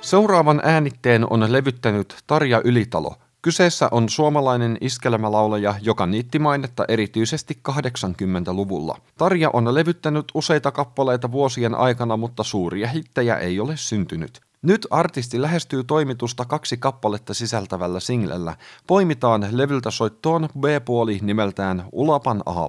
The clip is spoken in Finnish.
Seuraavan äänitteen on levyttänyt Tarja Ylitalo. Kyseessä on suomalainen iskelmälaulaja, joka niitti mainetta erityisesti 80-luvulla. Tarja on levyttänyt useita kappaleita vuosien aikana, mutta suuria hittejä ei ole syntynyt. Nyt artisti lähestyy toimitusta 2 kappaletta sisältävällä singlellä. Poimitaan levyltä soittoon B-puoli nimeltään Ulapan aapu.